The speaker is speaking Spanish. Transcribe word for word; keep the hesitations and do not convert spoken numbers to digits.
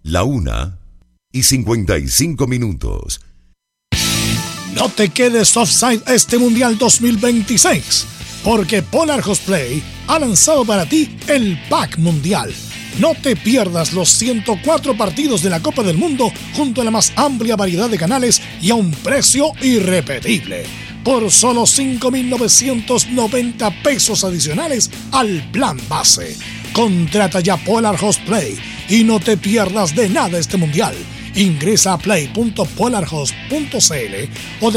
La una y cincuenta y cinco minutos. No te quedes offside este Mundial dos mil veintiséis, porque Polar Host Play ha lanzado para ti el Pack Mundial. No te pierdas los ciento cuatro partidos de la Copa del Mundo junto a la más amplia variedad de canales y a un precio irrepetible. Por solo cinco mil novecientos noventa pesos adicionales al plan base. Contrata ya Polar Host Play y no te pierdas de nada este Mundial. Ingresa a play punto polar host punto c l o de